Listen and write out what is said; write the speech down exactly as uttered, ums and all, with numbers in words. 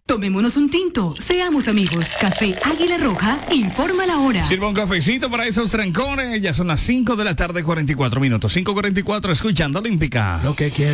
Tomémonos un tinto, seamos amigos. Café Águila Roja, informa la hora. Sirva un cafecito para esos trancones. Ya son las cinco de la tarde, cuarenta y cuatro minutos. cinco cuarenta y cuatro, escuchando Olímpica. Lo que quiero